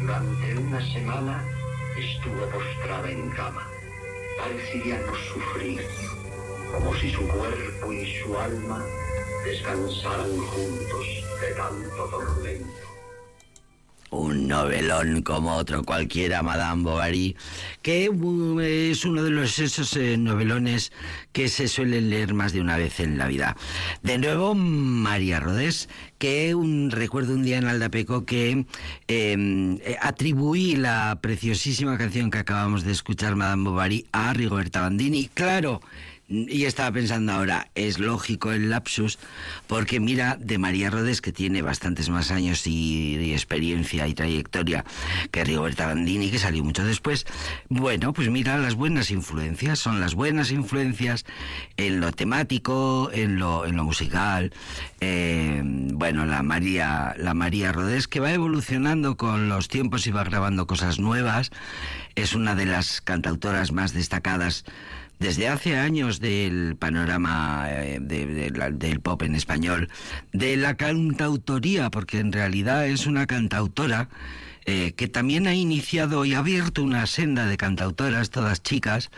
Durante una semana estuvo postrada en cama. Parecía no sufrir, como si su cuerpo y su alma descansaran juntos de tanto tormento. Un novelón como otro cualquiera, Madame Bovary, que es uno de esos novelones que se suelen leer más de una vez en la vida. De nuevo, María Rodés, que recuerdo un día en Aldapeco que atribuí la preciosísima canción que acabamos de escuchar, Madame Bovary, a Rigoberta Bandini. Claro, y estaba pensando ahora, es lógico el lapsus, porque mira, de María Rodés, que tiene bastantes más años y experiencia y trayectoria que Rigoberta Bandini, que salió mucho después, bueno, pues mira, las buenas influencias, son las buenas influencias en lo temático, en lo musical. Bueno, la María Rodés, que va evolucionando con los tiempos y va grabando cosas nuevas, es una de las cantautoras más destacadas desde hace años del panorama del pop en español, de la cantautoría, porque en realidad es una cantautora que también ha iniciado y ha abierto una senda de cantautoras, todas chicas.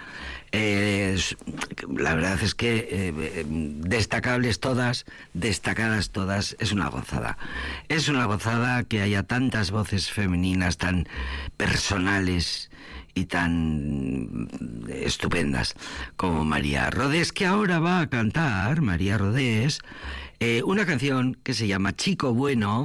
La verdad es que destacables todas, destacadas todas, es una gozada. Es una gozada que haya tantas voces femeninas tan personales y tan estupendas como María Rodés, que ahora va a cantar, María Rodés, una canción que se llama Chico Bueno.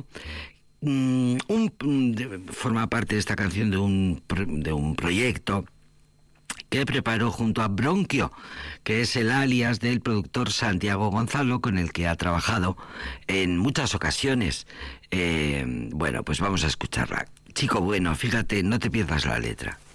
Forma parte de esta canción de un proyecto que preparó junto a Bronquio, que es el alias del productor Santiago Gonzalo, con el que ha trabajado en muchas ocasiones. Bueno, pues vamos a escucharla. Chico Bueno, fíjate, no te pierdas la letra.